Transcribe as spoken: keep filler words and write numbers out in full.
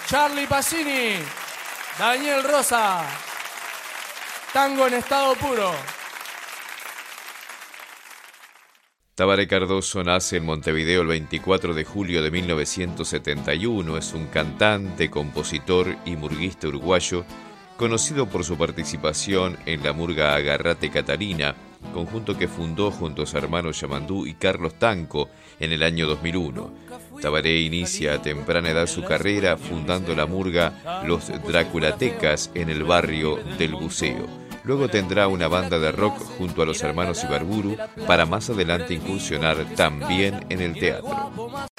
Charlie Pacini, Daniel Rosa, Tango en estado puro. Tabaré Cardoso nace en Montevideo el veinticuatro de julio de mil novecientos setenta y uno. Es un cantante, compositor y murguista uruguayo, conocido por su participación en la murga Agarrate Catalina, conjunto que fundó junto a su hermano Yamandú y Carlos Tanco en el año dos mil uno. Tabaré inicia a temprana edad su carrera fundando la murga Los Draculatecas en el barrio del Buceo. Luego tendrá una banda de rock junto a los hermanos Ibarburu para más adelante incursionar también en el teatro.